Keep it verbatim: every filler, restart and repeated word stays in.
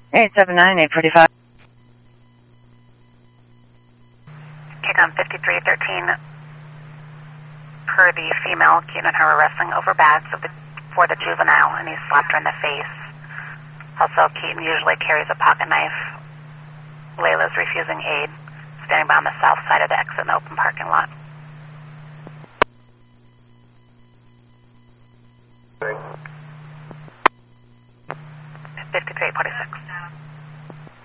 eight seven nine, eight forty-five. Keaton fifty-three thirteen. Per the female, Keaton and her were wrestling over bags of the, for the juvenile, and he slapped her in the face. Also, Keaton usually carries a pocket knife. Layla's refusing aid, standing by on the south side of the exit in the open parking lot. fifty-three forty-six.